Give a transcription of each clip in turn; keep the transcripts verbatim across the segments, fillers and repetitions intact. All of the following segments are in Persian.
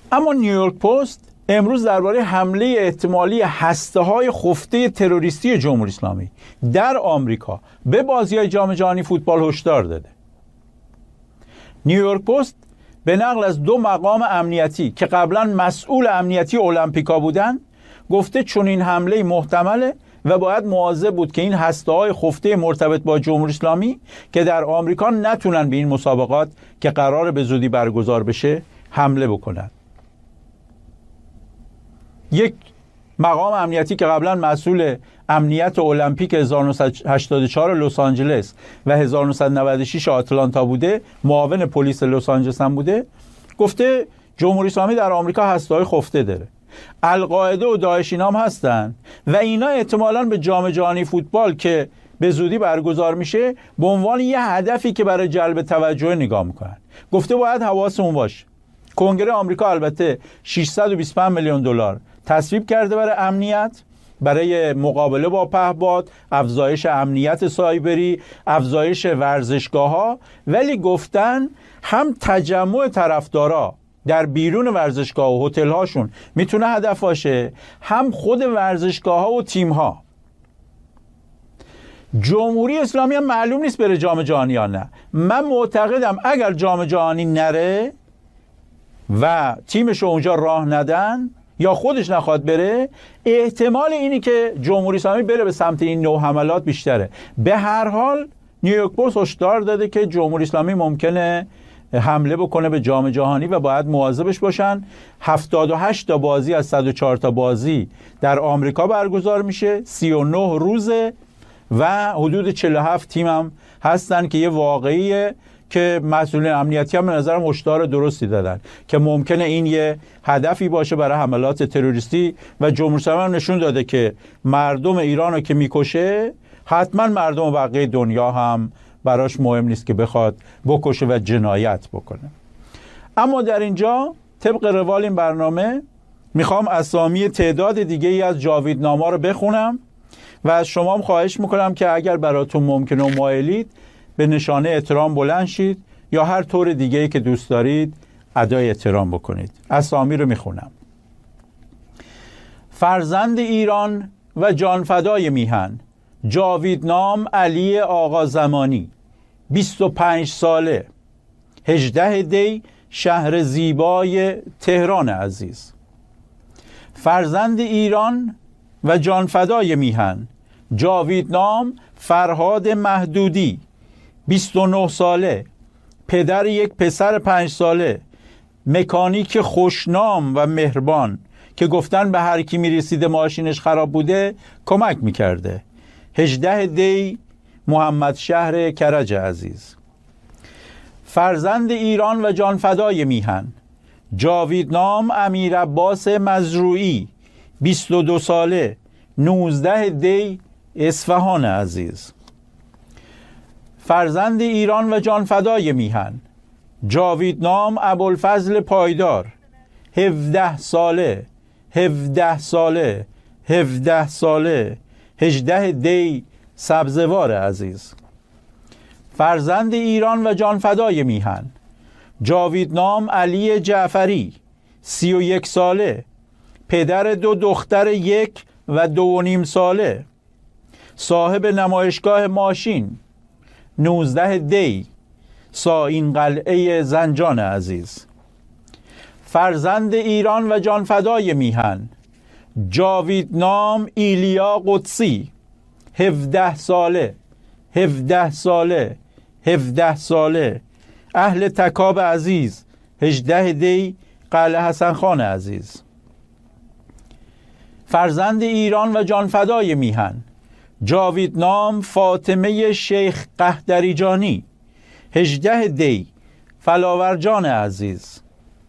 اما نیویورک پست امروز درباره حمله احتمالی هسته‌های خفته تروریستی جمهوری اسلامی در آمریکا به بازی‌های جام جهانی فوتبال هشدار داده. نیویورک پست به نقل از دو مقام امنیتی که قبلا مسئول امنیتی المپیکا بودند گفته چون این حمله محتمله و باید مواظب بود که این هسته‌های خفته مرتبط با جمهوری اسلامی که در آمریکا نتونن به این مسابقات که قرار به زودی برگزار بشه حمله بکنن. یک مقام امنیتی که قبلا مسئول امنیت المپیک هزار و نهصد و هشتاد و چهار لس آنجلس و هزار و نهصد و نود و شش آتلانتا بوده، معاون پلیس لس آنجلس هم بوده، گفته جمهوری اسلامی در آمریکا هسته‌های خفته داره. القاعده و داعش اینا هم هستن و اینا احتمالاً به جام جهانی فوتبال که به زودی برگزار میشه به عنوان یه هدفی که برای جلب توجه نگاه میکنن. گفته باید حواسمون باشه. کنگره آمریکا البته ششصد و بیست و پنج میلیون دلار تصویب کرده برای امنیت، برای مقابله با پهپاد، افزایش امنیت سایبری، افزایش ورزشگاه‌ها، ولی گفتن هم تجمع طرفدارا در بیرون ورزشگاه و هتل هاشون میتونه هدف باشه، هم خود ورزشگاه ها و تیم ها. جمهوری اسلامی هم معلوم نیست بره جام جهانی یا نه. من معتقدم اگر جام جهانی نره و تیمش رو اونجا راه ندن یا خودش نخواد بره، احتمال اینی که جمهوری اسلامی بره به سمت این نوع حملات بیشتره. به هر حال نیویورک پست هشدار داده که جمهوری اسلامی ممکنه حمله بکنه به جام جهانی و باید مواظبش باشن. هفتاد و هشت تا بازی از صد و چهار تا بازی در آمریکا برگزار میشه، سی و نه روزه و حدود چهل و هفت تیم هم هستن که یه واقعیه که مسئولین امنیتی هم به نظرم هشدار درستی دادن که ممکنه این یه هدفی باشه برای حملات تروریستی و جمهوری اسلامی هم نشون داده که مردم ایران رو که میکشه حتما مردم بقیه دنیا هم براش مهم نیست که بخواد بکشه و جنایت بکنه. اما در اینجا طبق روال این برنامه میخوام اسامی تعداد دیگه ای از جاویدنامه‌ها رو بخونم و از شما هم خواهش میکنم که اگر براتون ممکنه و مایلید به نشانه احترام بلند شید یا هر طور دیگه ای که دوست دارید ادای احترام بکنید. اسامی رو میخونم. فرزند ایران و جانفدای میهن جاویدنام علی آقا زمانی، بیست و پنج ساله، هجده دی، شهر زیبای تهران عزیز. فرزند ایران و جانفدای میهن جاویدنام فرهاد مهدودی، بیست و نه ساله، پدر یک پسر پنج ساله، مکانیک خوشنام و مهربان که گفتن به هر کی میرسیده ماشینش خراب بوده کمک میکرده. هجده دی، محمد شهر کرج عزیز. فرزند ایران و جانفدای میهن جاویدنام امیر عباس مزروعی، بیست و دو ساله، نوزده دی، اصفهان عزیز. فرزند ایران و جانفدای میهن جاویدنام ابوالفضل پایدار، هفده ساله، هفده ساله، هفده ساله، هجده دی، سبزوار عزیز. فرزند ایران و جانفدای میهن جاویدنام علی جعفری، سی و یک ساله، پدر دو دختر یک و دو و نیم ساله، صاحب نمایشگاه ماشین، نوزده دی، ساین قلعه زنجان عزیز. فرزند ایران و جانفدای میهن جاویدنام ایلیا قدسی، هفده ساله، هفده ساله، هفده ساله، اهل تکاب عزیز، هجده دی، قلعه حسن خان عزیز. فرزند ایران و جانفدای میهن جاویدنام فاطمه شیخ قهدریجانی، هجده دی، فلاورجان عزیز.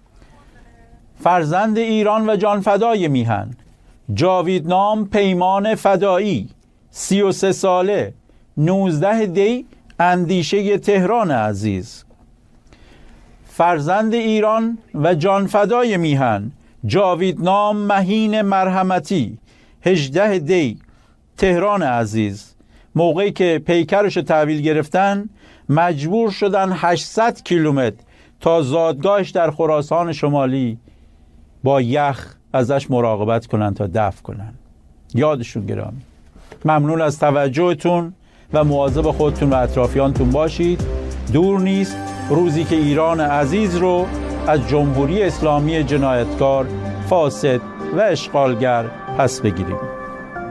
فرزند ایران و جانفدای میهن جاویدنام پیمان فدایی، سی و سه ساله، نوزده دی، اندیشه تهران عزیز. فرزند ایران و جانفدای میهن جاویدنام مهین مرحمتی، هجده دی، تهران عزیز. موقعی که پیکرش تحویل گرفتن مجبور شدن هشتصد کیلومتر تا زادگاهش در خراسان شمالی با یخ ازش مراقبت کنن تا دفع کنن. یادشون گرامی. ممنون از توجهتون و مواظب خودتون و اطرافیانتون باشید. دور نیست روزی که ایران عزیز رو از جمهوری اسلامی جنایتکار، فاسد و اشغالگر پس بگیریم.